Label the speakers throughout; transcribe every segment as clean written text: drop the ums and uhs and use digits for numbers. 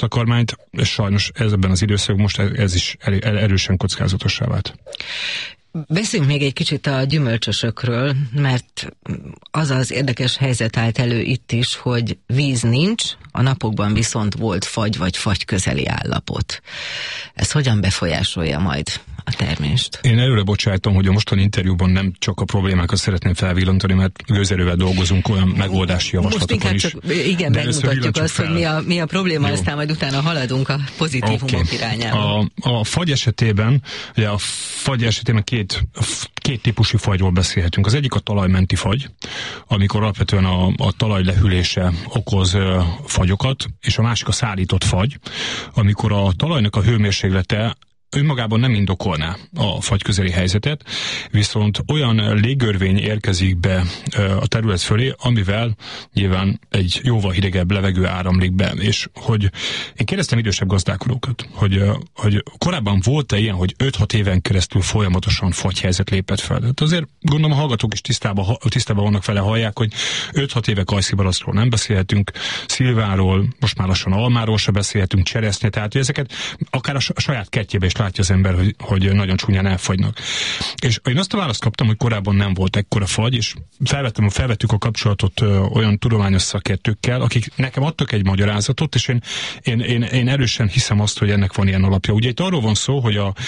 Speaker 1: takarmányt, és sajnos ebben az időszakban most ez is erősen kockázatossá vált.
Speaker 2: Beszéljünk még egy kicsit a gyümölcsösökről, mert az érdekes helyzet állt elő itt is, hogy víz nincs, a napokban viszont volt fagy vagy fagy közeli állapot. Ez hogyan befolyásolja majd a termést?
Speaker 1: Én előre bocsájtom, hogy a mostani interjúban nem csak a problémákat szeretném felvillantani, mert gőzerővel dolgozunk olyan megoldási javaslatokon is.
Speaker 2: Most inkább csak, igen, megmutatjuk azt, hogy mi a probléma, jó. Aztán majd utána haladunk a pozitívumok irányába.
Speaker 1: A fagy esetében, ugye a fagy esetében két típusú fagyról beszélhetünk. Az egyik a talajmenti fagy, amikor alapvetően a talaj lehűlése okoz fagyokat, és a másik a szállított fagy, amikor a talajnak a hőmérséklete önmagában nem indokolná a fagyközeli helyzetet, viszont olyan légörvény érkezik be a terület fölé, amivel nyilván egy jóval hidegebb levegő áramlik be. És hogy én kérdeztem idősebb gazdálkodókat, hogy korábban volt-e ilyen, hogy 5-6 éven keresztül folyamatosan fagyhelyzet lépett fel. Tehát azért gondolom a hallgatók is tisztában vannak vele, hallják, hogy 5-6 éve kajszibaraszról nem beszélhetünk, szilváról, most már lassan almáról se beszélhetünk, cseresznye, tehát hogy ezeket akár a saját kertjébe is látja az ember, hogy nagyon csúnyán elfagynak. És én azt a választ kaptam, hogy korábban nem volt ekkora fagy, és felvettük a kapcsolatot olyan tudományos szakértőkkel, akik nekem adtak egy magyarázatot, és én erősen hiszem azt, hogy ennek van ilyen alapja. Ugye itt arról van szó, hogy a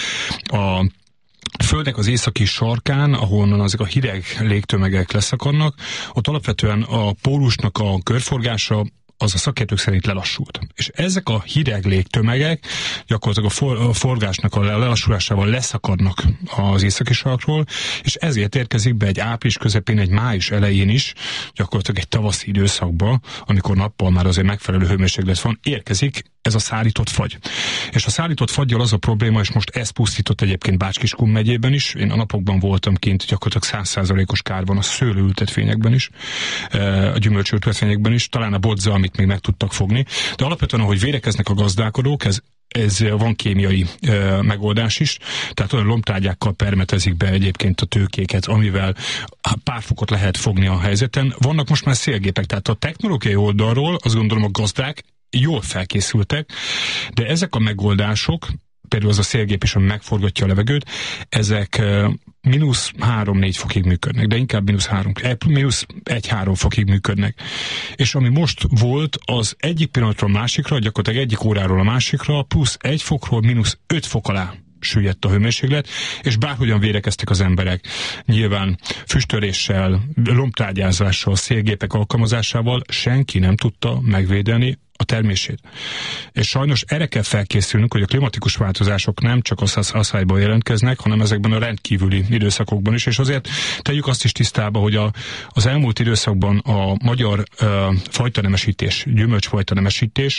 Speaker 1: Földnek az északi sarkán, ahonnan azok a hideg légtömegek leszakadnak, ott alapvetően a pólusnak a körforgása az a szakértők szerint lelassult. És ezek a hideg légtömegek gyakorlatilag a forgásnak a lelassulásával leszakadnak az északi sarkról, és ezért érkezik be egy április közepén, egy május elején is, gyakorlatilag egy tavaszi időszakba, amikor nappal már azért megfelelő hőmérséklet van, érkezik ez a szállított fagy. És a szállított fagyjal az a probléma, és most ez pusztított egyébként Bács-Kiskun megyében is, én a napokban voltam kint, gyakorlatilag 100%-os kár van a szőlőültetvényekben is, a gyümölcsültetvényekben is, talán a bodza, amit még meg tudtak fogni, de alapvetően, ahogy védekeznek a gazdálkodók, ez van kémiai megoldás is, tehát olyan lombtárgyákkal permetezik be egyébként a tőkéket, amivel pár fokot lehet fogni a helyzeten. Vannak most már szélgépek, tehát a technológiai oldalról azt gondolom a gazdák jól felkészültek, de ezek a megoldások, például az a szélgép is, ami megforgatja a levegőt, ezek mínusz 3-4 fokig működnek, de inkább mínusz 1-3 fokig működnek. És ami most volt, az egyik pillanatról a másikra, gyakorlatilag egyik óráról a másikra, plusz 1 fokról mínusz 5 fok alá süllyedt a hőmérséklet, és bárhogyan védekeztek az emberek. Nyilván füstöléssel, lombtárgyázással, szélgépek alkalmazásával senki nem tudta megvédeni a termését. És sajnos erre kell felkészülnünk, hogy a klimatikus változások nem csak a asszályban jelentkeznek, hanem ezekben a rendkívüli időszakokban is, és azért tegyük azt is tisztába, hogy az elmúlt időszakban a magyar fajtanemesítés, gyümölcsfajtanemesítés,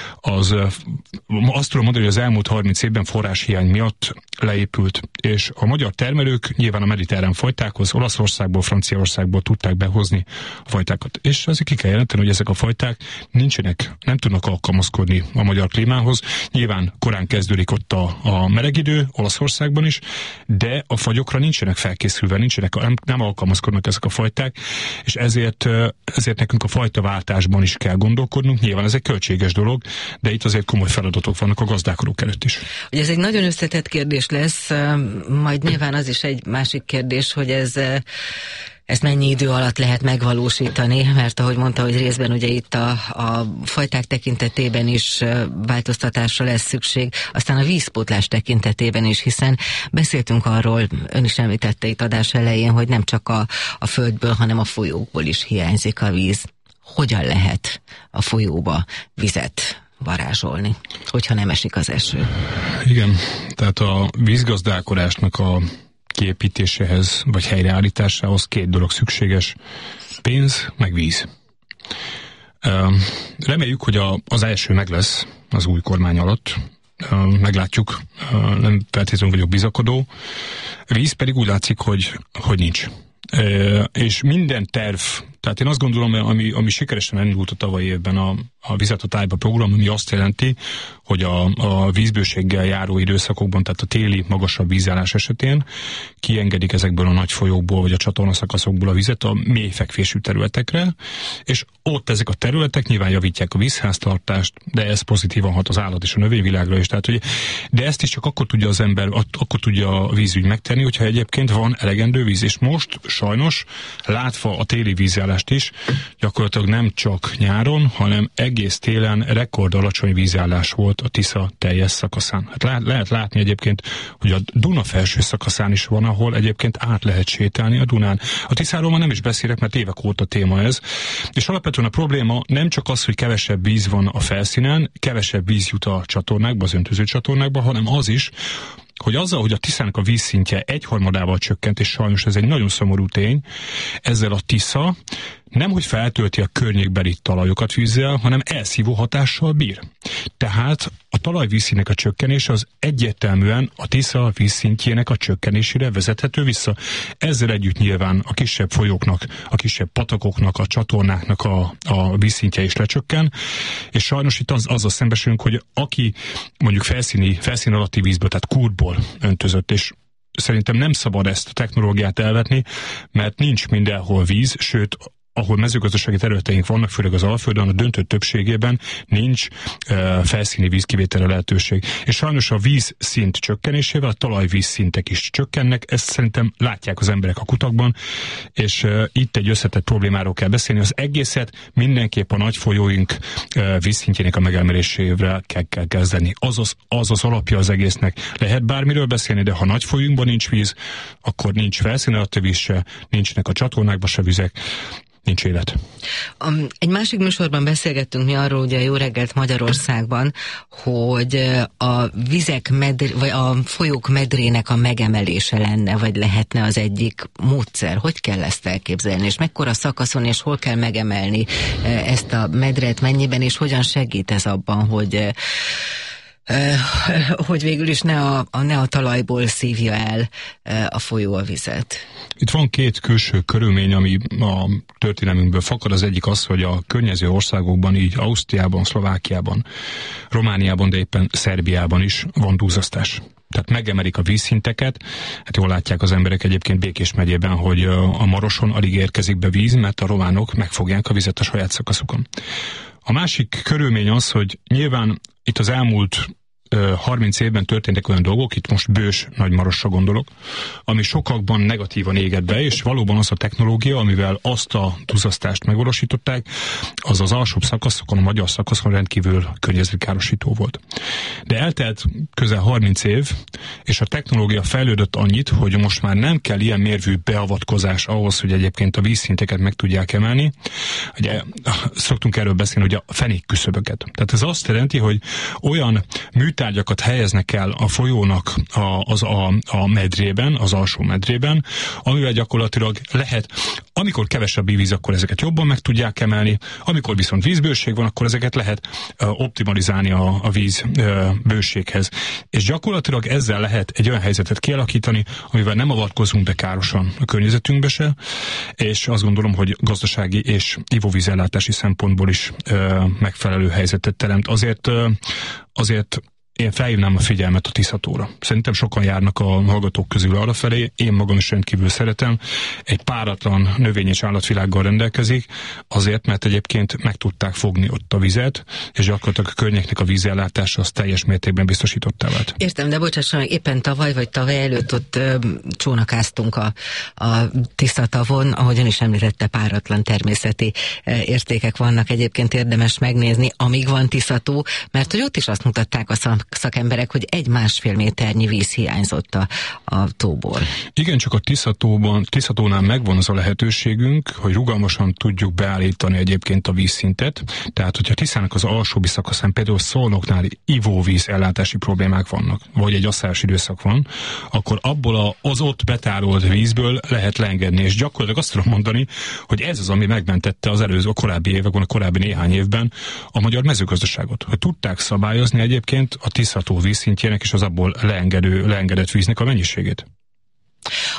Speaker 1: azt tudom mondani, hogy az elmúlt 30 évben forráshiány miatt leépült, és a magyar termelők nyilván a mediterrán fajtákhoz, Olaszországból, Franciaországból tudták behozni a fajtákat. És azért ki kell jelenteni, hogy ezek a fajták nem tudnak alkalmazkodni a magyar klímához. Nyilván korán kezdődik ott a meleg idő, Olaszországban is, de a fagyokra nincsenek felkészülve, nem alkalmazkodnak ezek a fajták, és ezért nekünk a fajtaváltásban is kell gondolkodnunk. Nyilván ez egy költséges dolog, de itt azért komoly feladatok vannak a gazdálkodók előtt is.
Speaker 2: Ugye ez egy nagyon összetett kérdés lesz, majd nyilván az is egy másik kérdés, hogy ezt mennyi idő alatt lehet megvalósítani, mert ahogy mondta, hogy részben ugye itt a fajták tekintetében is változtatásra lesz szükség, aztán a vízpótlás tekintetében is, hiszen beszéltünk arról, ön is említette itt adás elején, hogy nem csak a földből, hanem a folyókból is hiányzik a víz. Hogyan lehet a folyóba vizet varázsolni, hogyha nem esik az eső?
Speaker 1: Igen, tehát a vízgazdálkodásnak a kiépítéséhez, vagy helyreállításához 2 dolog szükséges. Pénz, meg víz. Reméljük, hogy az első meg lesz az új kormány alatt. Meglátjuk, nem feltétlenül vagyok bizakodó. Víz pedig úgy látszik, hogy nincs. És minden terv Tehát én azt gondolom, ami sikeresen elindult a tavalyi évben a Vizet a tájba program, ami azt jelenti, hogy a vízbőséggel járó időszakokban, tehát a téli magasabb vízállás esetén kiengedik ezekből a nagy folyókból, vagy a csatornaszakaszokból a vizet a mélyfekvésű területekre, és ott ezek a területek nyilván javítják a vízháztartást, de ez pozitívan hat az állat és a növényvilágra is. Tehát, de ezt is csak akkor tudja az ember, akkor tudja a vízügy megtenni, hogyha egyébként van elegendő víz. És most sajnos látva a téli vízállást is, gyakorlatilag nem csak nyáron, hanem egész télen rekord alacsony vízállás volt a Tisza teljes szakaszán. Hát lehet látni egyébként, hogy a Duna felső szakaszán is van, ahol egyébként át lehet sétálni a Dunán. A Tiszáról már nem is beszélek, mert évek óta téma ez. És alapvetően a probléma nem csak az, hogy kevesebb víz van a felszínen, kevesebb víz jut a csatornákba, az öntöző csatornákba, hanem az is, hogy azzal, hogy a Tiszának a vízszintje 1/3 csökkent, és sajnos ez egy nagyon szomorú tény, ezzel a Tisza nemhogy feltölti a környékbeli talajokat vízzel, hanem elszívó hatással bír. Tehát a talajvízszínnek a csökkenése az egyértelműen a Tisza vízszintjének a csökkenésére vezethető vissza. Ezzel együtt nyilván a kisebb folyóknak, a kisebb patakoknak, a csatornáknak a vízszintje is lecsökken, és sajnos itt azzal szembesülünk, hogy aki mondjuk felszín alatti vízből, tehát kurtból öntözött, és szerintem nem szabad ezt a technológiát elvetni, mert nincs mindenhol víz, sőt, ahol mezőgazdasági területeink vannak, főleg az Alföldön, a döntő többségében nincs felszíni vízkivételre lehetőség. És sajnos a vízszint csökkenésével a talajvízszintek is csökkennek, ezt szerintem látják az emberek a kutakban, és itt egy összetett problémáról kell beszélni. Az egészet mindenképp a nagy folyóink vízszintjének a megemelésével kell kezdeni. Az az alapja az egésznek. Lehet bármiről beszélni, de ha nagy folyóinkban nincs víz, akkor nincs felszín alatti víz se, nincsenek a csatornákban se vizek, nincs élet.
Speaker 2: Egy másik műsorban beszélgettünk mi arról, ugye Jó reggelt Magyarországban, hogy a vizek vagy a folyók medrének a megemelése lenne, vagy lehetne az egyik módszer. Hogy kell ezt elképzelni, és mekkora szakaszon, és hol kell megemelni ezt a medret, mennyiben, és hogyan segít ez abban, hogy végül is ne a talajból szívja el a folyó a vizet.
Speaker 1: Itt van két külső körülmény, ami a történelmünkből fakad. Az egyik az, hogy a környező országokban, így Ausztriában, Szlovákiában, Romániában, de éppen Szerbiában is van duzzasztás. Tehát megemelik a vízszinteket. Hát jól látják az emberek egyébként Békés megyében, hogy a Maroson alig érkezik be víz, mert a románok megfogják a vizet a saját szakaszukon. A másik körülmény az, hogy nyilván itt az elmúlt 30 évben történtek olyan dolgok, itt most Bős Nagymarosra gondolok, ami sokakban negatívan égett be, és valóban az a technológia, amivel azt a duzzasztást megvalósították, az az alsóbb szakaszokon, a magyar szakaszon rendkívül környezetkárosító volt. De eltelt közel 30 év, és a technológia fejlődött annyit, hogy most már nem kell ilyen mérvű beavatkozás ahhoz, hogy egyébként a vízszinteket meg tudják emelni. Ugye szoktunk erről beszélni, hogy a fenékküszöböket. Tehát ez azt jelenti, hogy olyan műtárgyakat helyeznek el a folyónak a medrében, az alsó medrében, amivel gyakorlatilag lehet, amikor kevesebb víz, akkor ezeket jobban meg tudják emelni, amikor viszont vízbőség van, akkor ezeket lehet optimalizálni a víz bőséghez. És gyakorlatilag ezzel lehet egy olyan helyzetet kialakítani, amivel nem avatkozunk be károsan a környezetünkbe se, és azt gondolom, hogy gazdasági és ivóvízellátási szempontból is megfelelő helyzetet teremt. Azért én felhívnám a figyelmet a Tiszatóra. Szerintem sokan járnak a hallgatók közül arrafelé, én magam is rendkívül szeretem. Egy páratlan növény- és állatvilággal rendelkezik, azért, mert egyébként meg tudták fogni ott a vizet, és gyakorlatilag a környéknek a vízellátása az teljes mértékben biztosítottá vált.
Speaker 2: Értem, de bocsásson, éppen tavaly előtt ott csónakáztunk a Tiszatavon, ahogyan is említette, páratlan természeti értékek vannak, egyébként érdemes megnézni, amíg van Tiszató, mert hogy ott is azt mutatták a szakemberek, hogy 1-1,5 méternyi víz hiányzott a tóból.
Speaker 1: Igen, csak a Tiszatónál megvan az a lehetőségünk, hogy rugalmasan tudjuk beállítani egyébként a vízszintet. Tehát, hogyha Tiszának az alsóbbi szakaszán, például Szolnoknál ivóvíz ellátási problémák vannak, vagy egy asszályos időszak van, akkor abból az ott betárolt vízből lehet leengedni. És gyakorlatilag azt tudom mondani, hogy ez az, ami megmentette az előző, a korábbi években, a korábbi néhány évben a magyar mezőgazdaságot. Hogy tudták szabályozni egyébként a Tiszató vízszintjének és az abból leengedett víznek a mennyiségét.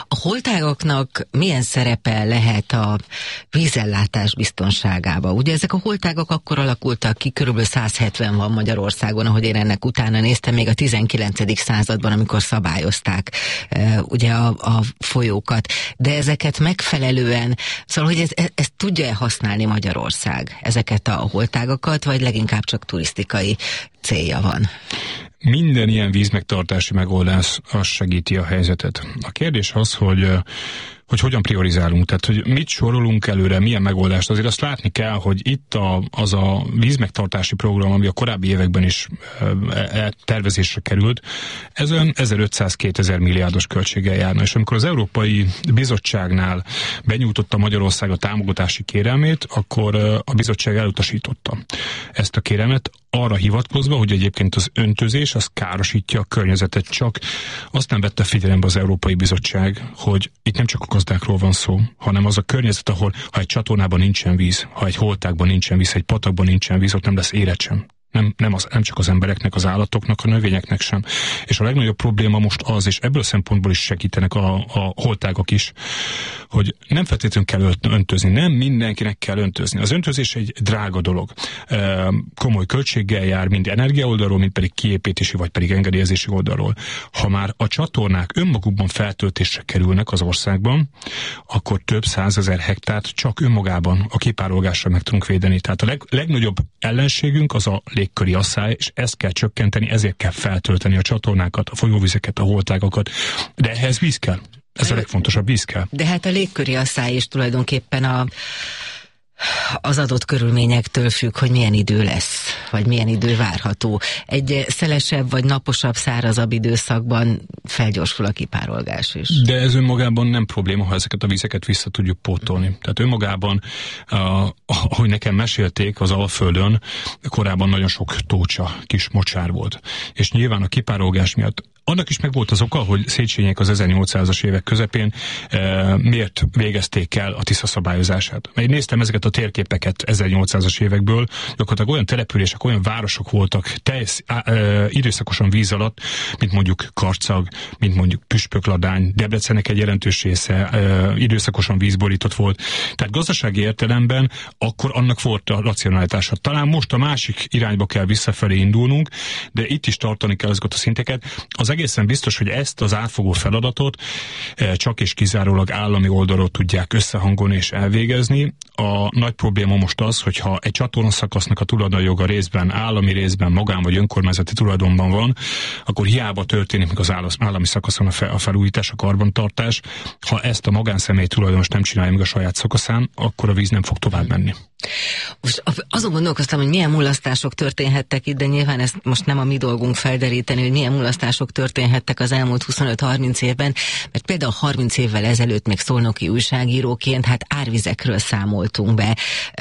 Speaker 2: A holtágaknak milyen szerepe lehet a vízellátás biztonságába? Ugye ezek a holtágak akkor alakultak ki, körülbelül 170 van Magyarországon, ahogy én ennek utána néztem, még a 19. században, amikor szabályozták ugye a folyókat. De ezeket megfelelően, szóval, hogy ezt tudja-e használni Magyarország, ezeket a holtágakat, vagy leginkább csak turisztikai célja van?
Speaker 1: Minden ilyen vízmegtartási megoldás az segíti a helyzetet. A kérdés az, hogy hogyan priorizálunk, tehát hogy mit sorolunk előre, milyen megoldást. Azért azt látni kell, hogy itt az a vízmegtartási program, ami a korábbi években is tervezésre került, ez olyan 1500-2000 milliárdos költséggel járna. És amikor az Európai Bizottságnál benyújtotta Magyarország a támogatási kérelmét, akkor a bizottság elutasította ezt a kérelmet, arra hivatkozva, hogy egyébként az öntözés az károsítja a környezetet, csak azt nem vette figyelembe az Európai Bizottság, hogy itt nem csak a gazdákról van szó, hanem az a környezet, ahol ha egy csatornában nincsen víz, ha egy holtágban nincsen víz, egy patakban nincsen víz, ott nem lesz élet sem. Nem csak az embereknek, az állatoknak, a növényeknek sem. És a legnagyobb probléma most az, és ebből a szempontból is segítenek a holtágak is, hogy nem feltétlenül kell öntözni, nem mindenkinek kell öntözni. Az öntözés egy drága dolog. Komoly költséggel jár, mind energia oldalról, mind pedig kiépítési, vagy pedig engedélyezési oldalról. Ha már a csatornák önmagukban feltöltésre kerülnek az országban, akkor több 100 000 hektárt csak önmagában a kipárolgásra meg tudunk védeni. Tehát a legnagyobb ellenségünk az a légköri asszály, és ezt kell csökkenteni, ezért kell feltölteni a csatornákat, a folyóvizeket, a holtágakat. De ehhez víz kell. Ez a legfontosabb, víz kell.
Speaker 2: De hát a légköri asszály is tulajdonképpen az adott körülményektől függ, hogy milyen idő lesz, vagy milyen idő várható. Egy szelesebb vagy naposabb, szárazabb időszakban felgyorsul a kipárolgás is.
Speaker 1: De ez önmagában nem probléma, ha ezeket a vízeket vissza tudjuk pótolni. Tehát önmagában, ahogy nekem mesélték, az Alföldön korábban nagyon sok tócsa, kis mocsár volt. És nyilván a kipárolgás miatt annak is megvolt az oka, hogy Széchenyiek az 1800-as évek közepén miért végezték el a Tisza szabályozását. Mert én néztem ezeket a térképeket 1800-as évekből, gyakorlatilag olyan települések, olyan városok voltak időszakosan víz alatt, mint mondjuk Karcag, mint mondjuk Püspökladány, Debrecennek egy jelentős része időszakosan vízborított volt. Tehát gazdasági értelemben akkor annak volt a racionalitása. Talán most a másik irányba kell visszafelé indulnunk, de itt is tartani kell ezeket a szinteket. Az egészen biztos, hogy ezt az átfogó feladatot csak és kizárólag állami oldalról tudják összehangolni és elvégezni. A nagy probléma most az, hogyha egy csatornaszakasznak a tulajdonjoga részben, állami részben, magán vagy önkormányzati tulajdonban van, akkor hiába történik még az állami szakaszon a felújítás, a karbantartás. Ha ezt a magánszemély tulajdonos nem csinálja meg a saját szakaszán, akkor a víz nem fog tovább menni.
Speaker 2: Most azon gondolkoztam, hogy milyen mulasztások történhettek itt, de nyilván ezt most nem a mi dolgunk felderíteni, hogy milyen mulasztások történhettek az elmúlt 25-30 évben, mert például 30 évvel ezelőtt még szolnoki újságíróként hát árvizekről számoltunk be.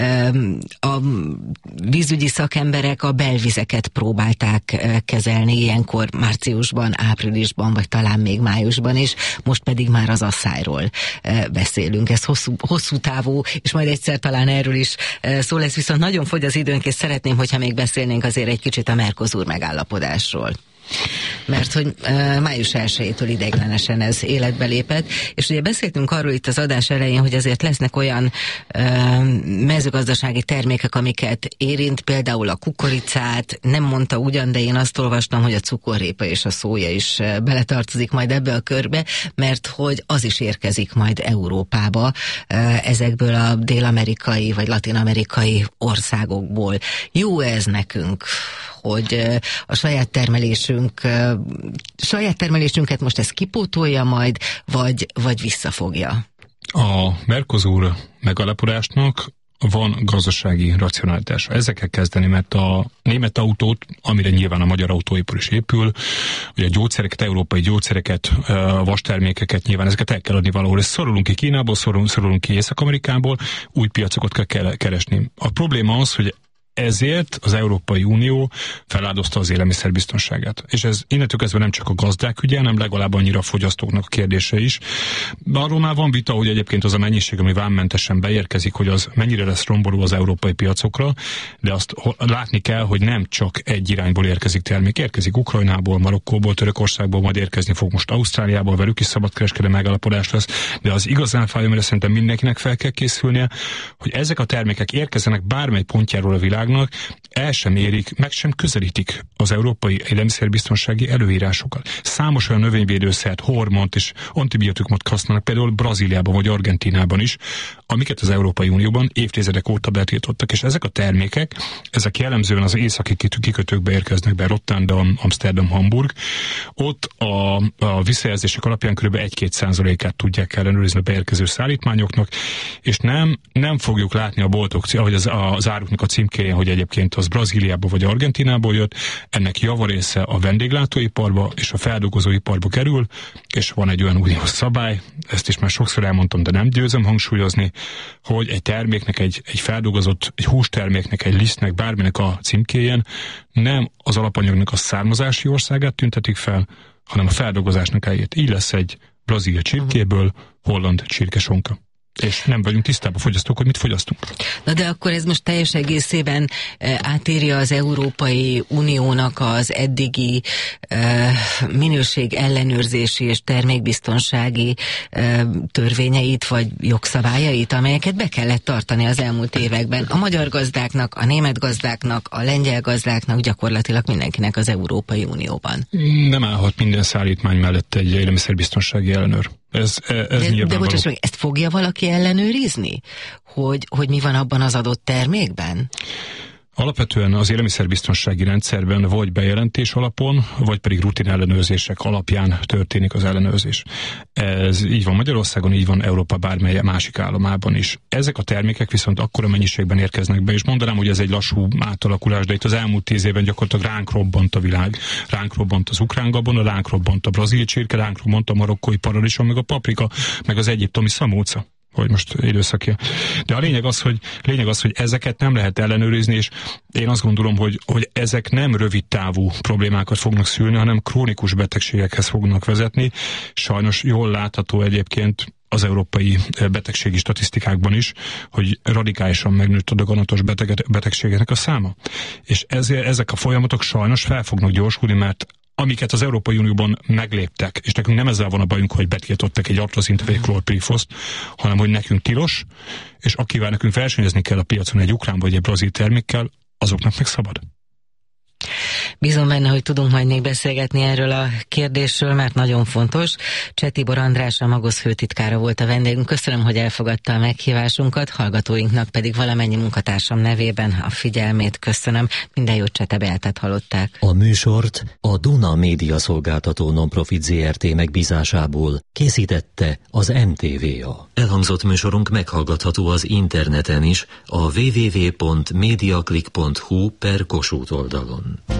Speaker 2: A vízügyi szakemberek a belvizeket próbálták kezelni ilyenkor márciusban, áprilisban, vagy talán még májusban is, most pedig már az asszályról beszélünk. Ez hosszú távú, és majd egyszer talán erről is szó lesz, viszont nagyon fogy az időnk, és szeretném, hogyha még beszélnénk azért egy kicsit a Mercosur megállapodásról. Mert hogy május 1-től ideiglenesen ez életbe lépett, és ugye beszéltünk arról itt az adás elején, hogy azért lesznek olyan mezőgazdasági termékek, amiket érint, például a kukoricát, nem mondta ugyan, de én azt olvastam, hogy a cukorrépa és a szója is beletartozik majd ebbe a körbe, mert hogy az is érkezik majd Európába ezekből a dél-amerikai vagy latin-amerikai országokból. Jó ez nekünk, hogy a saját termelésünket most ez kipótolja majd, vagy visszafogja?
Speaker 1: A Mercosur megállapodásnak van gazdasági racionalitása. Ezzel kell kezdeni, mert a német autót, amire nyilván a magyar autóipar is épül, ugye a gyógyszereket, európai gyógyszereket, vastermékeket, nyilván ezeket el kell adni valahol. Ezt szorulunk ki Kínából, szorulunk ki Észak-Amerikából, új piacokat kell keresni. A probléma az, hogy ezért az Európai Unió feláldozta az élelmiszerbiztonságát. És ez innentől kezdve nem csak a gazdák ügye, hanem legalább annyira a fogyasztóknak a kérdése is. Arról már van vita, hogy egyébként az a mennyiség, ami vámmentesen beérkezik, hogy az mennyire lesz romboló az európai piacokra, de azt látni kell, hogy nem csak egy irányból érkezik termék. Érkezik Ukrajnából, Marokkóból, Törökországból, majd érkezni fog most Ausztráliából, velük is szabadkereskedelmi megállapodás lesz, de az igazán fájó, amire szerintem mindenkinek fel kell készülnie, hogy ezek a termékek érkezzenek bármely pontjáról a világnak, el sem érik, meg sem közelítik az európai élelmiszerbiztonsági előírásokat. Számos olyan növényvédőszert, hormont és antibiotikumot használnak például Brazíliában vagy Argentínában is, amiket az Európai Unióban évtizedek óta betiltottak, és ezek a termékek, ezek jellemzően az északi kikötőkbe érkeznek be, Rotterdam, Amsterdam, Hamburg. Ott a visszajelzések alapján kb. 1-2%-át tudják ellenőrizni a beérkező szállítmányoknak, és nem fogjuk látni a boltok, ahogy az áruknak a címkéjén, hogy egyébként az Brazíliából vagy Argentinából jött, ennek javarésze a vendéglátóiparba és a feldolgozóiparba kerül, és van egy olyan uniós szabály, ezt is már sokszor elmondtam, de nem győzöm hangsúlyozni, hogy egy terméknek, egy feldolgozott, egy hústerméknek, egy lisztnek, bárminek a címkéjén nem az alapanyagnak a származási országát tüntetik fel, hanem a feldolgozásnak helyét. Így lesz egy brazil csirkéből holland csirkesonka. És nem vagyunk tisztában fogyasztók, hogy mit fogyasztunk.
Speaker 2: Na de akkor ez most teljes egészében átírja az Európai Uniónak az eddigi minőség ellenőrzési és termékbiztonsági törvényeit vagy jogszabályait, amelyeket be kellett tartani az elmúlt években a magyar gazdáknak, a német gazdáknak, a lengyel gazdáknak, gyakorlatilag mindenkinek az Európai Unióban.
Speaker 1: Nem állhat minden szállítmány mellett egy élelmiszerbiztonsági ellenőr.
Speaker 2: De bocsáss meg, ezt fogja valaki ellenőrizni? Hogy mi van abban az adott termékben?
Speaker 1: Alapvetően az élelmiszerbiztonsági rendszerben vagy bejelentés alapon, vagy pedig rutin ellenőrzések alapján történik az ellenőrzés. Ez így van Magyarországon, így van Európa bármely másik államában is. Ezek a termékek viszont akkora mennyiségben érkeznek be, és mondanám, hogy ez egy lassú átalakulás, de itt az elmúlt 10 évben gyakorlatilag ránk robbant a világ. Ránk robbant az ukrán gabona, ránk robbant a brazil csirke, ránk robbant a marokkói paradicsom, meg a paprika, meg az egyiptomi szamóca, hogy most időszakja. De a lényeg az, hogy ezeket nem lehet ellenőrizni, és én azt gondolom, hogy ezek nem rövid távú problémákat fognak szülni, hanem krónikus betegségekhez fognak vezetni. Sajnos jól látható egyébként az európai betegségi statisztikákban is, hogy radikálisan megnőtt a daganatos betegségeknek a száma. És ezek a folyamatok sajnos fel fognak gyorsulni, mert amiket az Európai Unióban megléptek, és nekünk nem ezzel van a bajunk, hogy betiltottak egy artrozint vagy egy klorpirifoszt, hanem hogy nekünk tilos, és akivel nekünk versenyezni kell a piacon egy ukrán vagy egy brazil termékkel, azoknak meg szabad.
Speaker 2: Bízom benne, hogy tudunk majd még beszélgetni erről a kérdésről, mert nagyon fontos. Cseh Tibor András, a Magosz főtitkára volt a vendégünk. Köszönöm, hogy elfogadta a meghívásunkat, hallgatóinknak pedig valamennyi munkatársam nevében a figyelmét köszönöm. Minden jót, Cseh Beátet hallották.
Speaker 3: A műsort a Duna Média Szolgáltató Nonprofit Zrt. Megbízásából készítette az NTVA. Elhangzott műsorunk meghallgatható az interneten is, a www.mediaclick.hu/Kossuth oldalon.